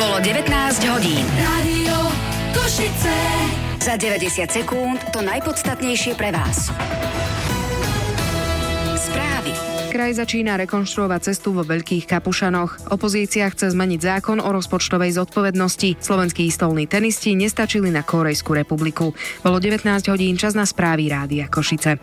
Bolo 19 hodín. Rádio Košice. Za 90 sekúnd to najpodstatnejšie pre vás. Správy. Kraj začína rekonštruovať cestu vo Veľkých Kapušanoch. Opozícia chce zmeniť zákon o rozpočtovej zodpovednosti. Slovenskí stolní tenisti nestačili na Kórejskú republiku. Bolo 19 hodín, čas na správy Rádia Košice.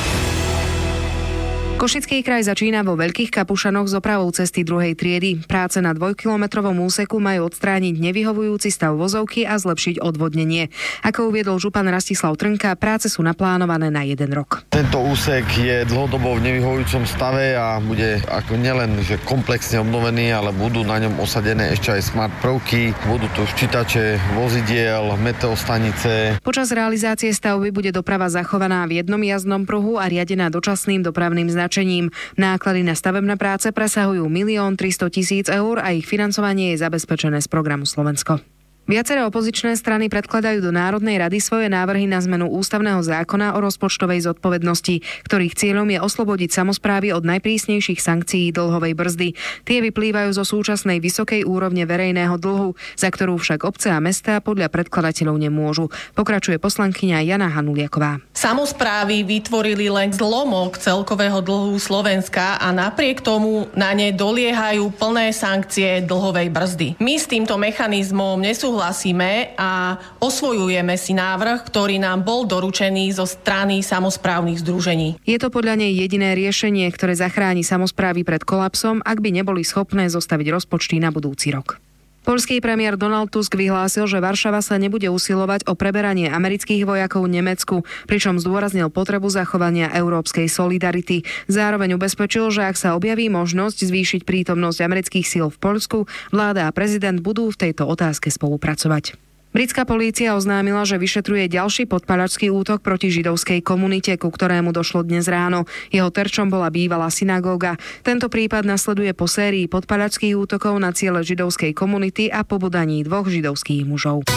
Košický kraj začína vo Veľkých Kapušanoch s opravou cesty 2. triedy. Práce na 2-kilometrovom úseku majú odstrániť nevyhovujúci stav vozovky a zlepšiť odvodnenie. Ako uviedol župan Rastislav Trnka, práce sú naplánované na 1 rok. Tento úsek je dlhodobo v nevyhovujúcom stave a bude ako nielen že komplexne obnovený, ale budú na ňom osadené ešte aj smart prvky, budú tu ščítače vozidiel, meteostanice. Počas realizácie stavby bude doprava zachovaná v jednom jazdnom pruhu a riadená dočasným dopravným značením. Náklady na stavebné práce presahujú 1 300 000 eur a ich financovanie je zabezpečené z programu Slovensko. Viaceré opozičné strany predkladajú do Národnej rady svoje návrhy na zmenu ústavného zákona o rozpočtovej zodpovednosti, ktorých cieľom je oslobodiť samosprávy od najprísnejších sankcií dlhovej brzdy. Tie vyplývajú zo súčasnej vysokej úrovne verejného dlhu, za ktorú však obce a mestá podľa predkladateľov nemôžu. Pokračuje poslankyňa Jana Hanuliaková. Samosprávy vytvorili len zlomok celkového dlhu Slovenska a napriek tomu na ne doliehajú plné sankcie dlhovej brzdy. My s týmto mechanizmom nesúhlasíme a osvojujeme si návrh, ktorý nám bol doručený zo strany samosprávnych združení. Je to podľa nej jediné riešenie, ktoré zachráni samosprávy pred kolapsom, ak by neboli schopné zostaviť rozpočty na budúci rok. Poľský premiér Donald Tusk vyhlásil, že Varšava sa nebude usilovať o preberanie amerických vojakov v Nemecku, pričom zdôraznil potrebu zachovania európskej solidarity. Zároveň ubezpečil, že ak sa objaví možnosť zvýšiť prítomnosť amerických síl v Poľsku, vláda a prezident budú v tejto otázke spolupracovať. Britská polícia oznámila, že vyšetruje ďalší podpaľačský útok proti židovskej komunite, ku ktorému došlo dnes ráno. Jeho terčom bola bývalá synagóga. Tento prípad nasleduje po sérii podpaľačských útokov na ciele židovskej komunity a pobodaní 2 židovských mužov.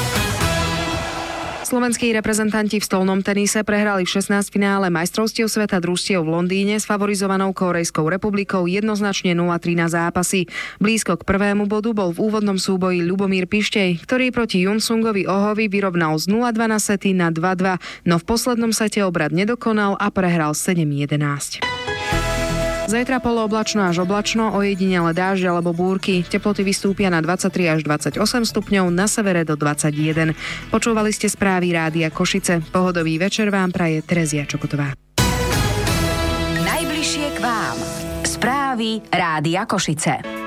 Slovenskí reprezentanti v stolnom tenise prehrali v 16 finále majstrovstiev sveta družstiev v Londýne s favorizovanou Kórejskou republikou jednoznačne 0-3 na zápasy. Blízko k prvému bodu bol v úvodnom súboji Ľubomír Pištej, ktorý proti Junsungovi Ohovi vyrovnal z 0-2 na sety na 2-2, no v poslednom sete obrad nedokonal a prehral 7-11. Zajtra polooblačno až oblačno, ojedinele dážď alebo búrky. Teploty vystúpia na 23 až 28 stupňov, na severe do 21. Počúvali ste správy Rádia Košice. Pohodový večer vám praje Terezia Čokotová. Najbližšie k vám. Správy Rádia Košice.